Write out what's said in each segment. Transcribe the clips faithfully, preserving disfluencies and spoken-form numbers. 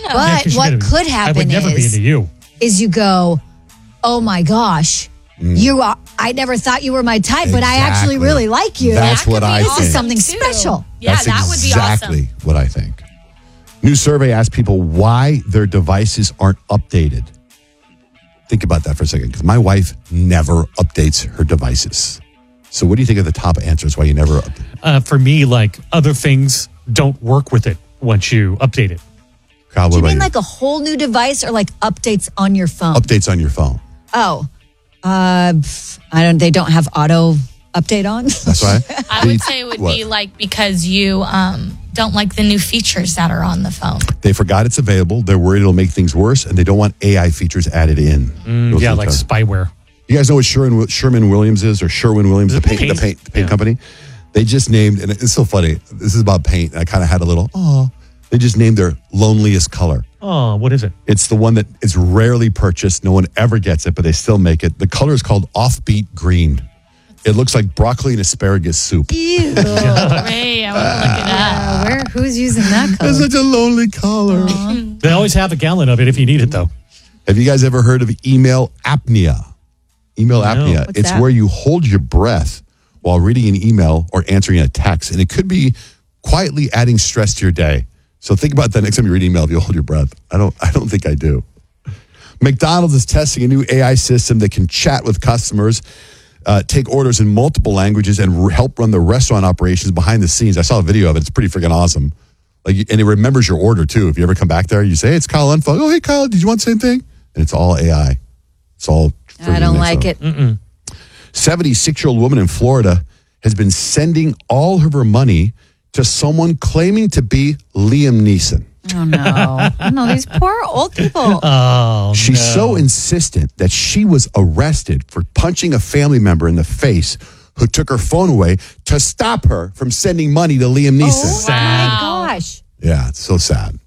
But Yeah, what gonna, could happen I would never is, be into you. is you go, oh my gosh, mm. you are. I never thought you were my type, exactly. but I actually really like you. That's that what I this think. is something too. special. Yeah, That's that would be exactly awesome. what I think. New survey asks people why their devices aren't updated. Think about that for a second, because my wife never updates her devices. So what do you think of the top answers why you never update? Uh, for me, like, other things don't work with it once you update it. Kyle, Do you what mean about like a whole new device or like updates on your phone? you? Updates on your phone. Oh, uh, pff, I don't. They don't have auto update on. That's why. I would say it would What? be like because you um, don't like the new features that are on the phone. They forgot it's available. They're worried it'll make things worse, and they don't want A I features added in. Mm, yeah, like spyware. You guys know what Sherwin, Sherman Williams is, or Sherwin Williams, the paint, paint? the paint, the paint Yeah. company? They just named, and it's so funny. This is about paint. I kind of had a little, oh. They just named their loneliest color. Oh, what is it? It's the one that is rarely purchased. No one ever gets it, but they still make it. The color is called Offbeat Green. It looks like broccoli and asparagus soup. Ew. Ray, I want to look it up. Uh, where? Who's using that color? It's such a lonely color. They always have a gallon of it if you need it, though. Have you guys ever heard of email apnea? Email No. apnea. What's it's that? where you hold your breath while reading an email or answering a text, and it could be quietly adding stress to your day. So think about that next time you read an email if you hold your breath. I don't I don't think I do. McDonald's is testing a new A I system that can chat with customers, uh, take orders in multiple languages, and r- help run the restaurant operations behind the scenes. I saw a video of it. It's pretty freaking awesome. Like, and it remembers your order, too. If you ever come back there, you say, hey, it's Kyle Unfo. Oh, hey, Kyle, did you want the same thing? And it's all A I. It's all... I don't like it. seventy-six-year-old woman in Florida has been sending all of her money to someone claiming to be Liam Neeson. Oh no! No, these poor old people. Oh, She's no. so insistent that she was arrested for punching a family member in the face who took her phone away to stop her from sending money to Liam Neeson. Oh my gosh! Yeah, it's so sad.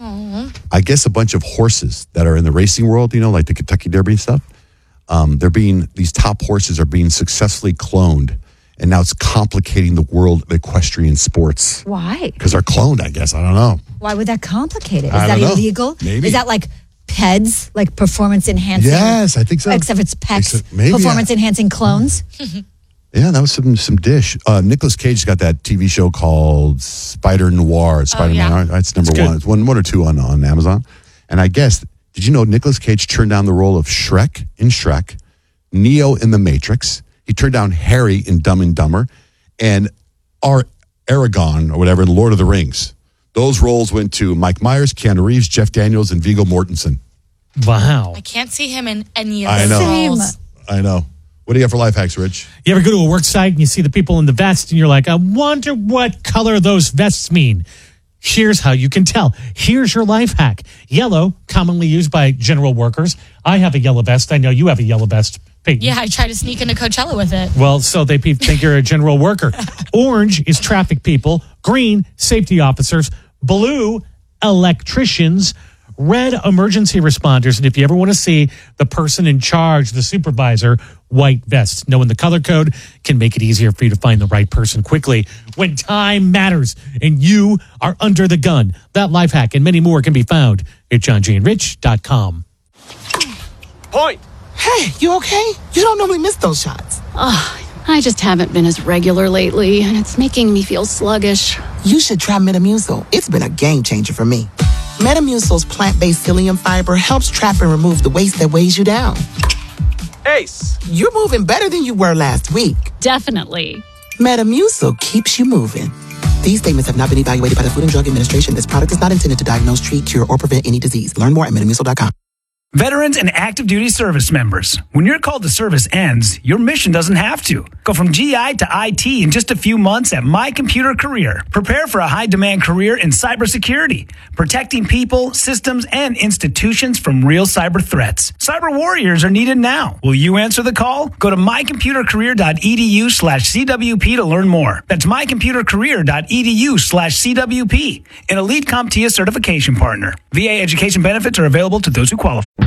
I guess a bunch of horses that are in the racing world, you know, like the Kentucky Derby and stuff, um, they're being, these top horses are being successfully cloned. And now it's complicating the world of equestrian sports. Why? Because they're cloned, I guess. I don't know. Why would that complicate it? Is I that don't know. illegal? Maybe. Is that like P E D S, like performance enhancing? Yes, I think so. Except it's P E X, Except- maybe, performance yeah. enhancing clones. Yeah, that was some some dish. Uh, Nicolas Cage's got that T V show called Spider Noir. Spider yeah. Noir. It's number It's one. good. It's one, one or two on, on Amazon. And I guess, did you know Nicolas Cage turned down the role of Shrek in Shrek, Neo in The Matrix. He turned down Harry in Dumb and Dumber, and our Aragorn or whatever in Lord of the Rings. Those roles went to Mike Myers, Keanu Reeves, Jeff Daniels, and Viggo Mortensen. Wow. I can't see him in any of I those know. roles. I know. What do you have for life hacks, Rich? You ever go to a work site and you see the people in the vest and you're like, I wonder what color those vests mean. Here's how you can tell. Here's your life hack. Yellow, commonly used by general workers. I have a yellow vest. I know you have a yellow vest, Peyton. Yeah, I tried to sneak into Coachella with it. Well, so they pe- think you're a general worker. Orange is traffic people. Green, safety officers. Blue, electricians. Red, emergency responders. And if you ever want to see the person in charge, the supervisor, white vests. Knowing the color code can make it easier for you to find the right person quickly when time matters and you are under the gun. That life hack and many more can be found at john g and rich dot com. Point. Hey, you okay? You don't normally miss those shots. I just haven't been as regular lately, and it's making me feel sluggish. You should try Metamucil. It's been a game changer for me. Metamucil's plant-based psyllium fiber helps trap and remove the waste that weighs you down. Ace. You're moving better than you were last week. Definitely. Metamucil keeps you moving. These statements have not been evaluated by the Food and Drug Administration. This product is not intended to diagnose, treat, cure, or prevent any disease. Learn more at metamucil dot com. Veterans and active duty service members, when your call to service ends, your mission doesn't have to. Go from G I to I T in just a few months at My Computer Career. Prepare for a high-demand career in cybersecurity, protecting people, systems, and institutions from real cyber threats. Cyber warriors are needed now. Will you answer the call? Go to my computer career dot e d u slash C W P to learn more. That's my computer career dot e d u slash C W P, an Elite CompTIA certification partner. V A education benefits are available to those who qualify.